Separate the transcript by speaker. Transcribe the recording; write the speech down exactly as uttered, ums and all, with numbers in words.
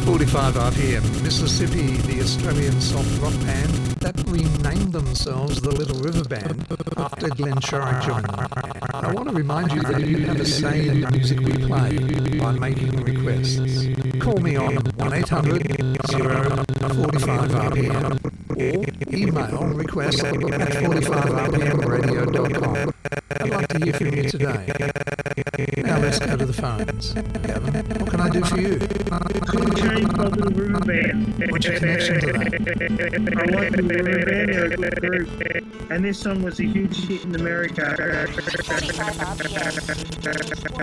Speaker 1: forty-five R P M, Mississippi, the Australian soft rock band that renamed themselves the Little River Band after Glenn Shorrock joined them. I want to remind you that you have a say in the music we play by making requests. Call me on one eight hundred zero forty-five R P M or email request at forty-five R P M radio dot com. I'd like to hear from you today. Now let's go to the phones. Gavin, what can I do for you?
Speaker 2: Couldn't change my Little River Band.
Speaker 1: What's your connection to that?
Speaker 2: I like the Little River Band, they're a good group. And this song was a huge hit in America.